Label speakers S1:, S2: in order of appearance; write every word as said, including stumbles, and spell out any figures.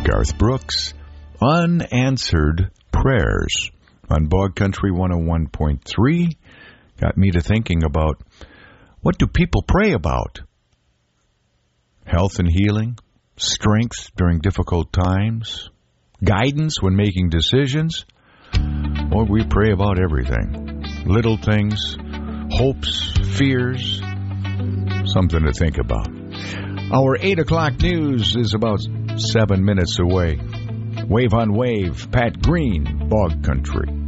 S1: Garth Brooks, Unanswered Prayers on Bog Country one oh one point three. Got me to thinking about, what do people pray about? Health and healing, strength during difficult times, guidance when making decisions. Or we pray about everything. Little things, hopes, fears, something to think about. Our eight o'clock news is about seven minutes away. Wave on Wave, Pat Green, Bog Country.